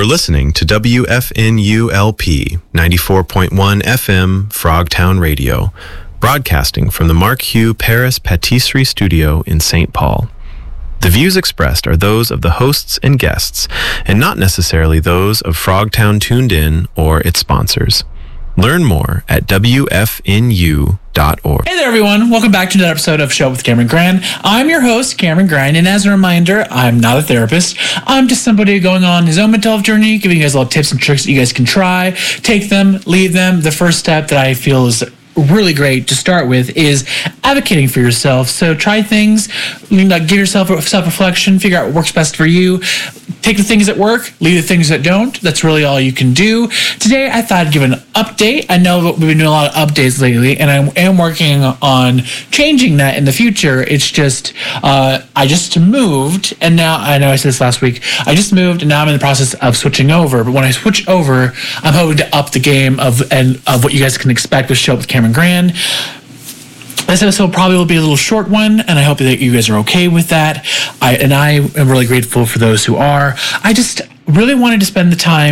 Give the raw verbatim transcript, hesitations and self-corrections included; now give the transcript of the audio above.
You're listening to W F N U L P ninety-four point one F M Frogtown Radio, broadcasting from the Mark Hugh Paris Patisserie Studio in Saint Paul. The views expressed are those of the hosts and guests, and not necessarily those of Frogtown Tuned In or its sponsors. Learn more at W F N U dot org. Hey there, everyone. Welcome back to another episode of Show with Cameron Grand. I'm your host, Cameron Grand, and as a reminder, I'm not a therapist. I'm just somebody going on his own mental health journey, giving you guys little tips and tricks that you guys can try. Take them, leave them. The first step that I feel is really great to start with is advocating for yourself. So try things, you know, give yourself a self-reflection, figure out what works best for you. Take the things that work, leave the things that don't. That's really all you can do. Today, I thought I'd give an update. I know that we've been doing a lot of updates lately, and I am working on changing that in the future. It's just, uh, I just moved, and now, I know I said this last week, I just moved, and now I'm in the process of switching over. But when I switch over, I'm hoping to up the game of and of what you guys can expect with Show with Cameron Grand. This episode probably will be a little short one, and I hope that you guys are okay with that. I and I am really grateful for those who are. I just really wanted to spend the time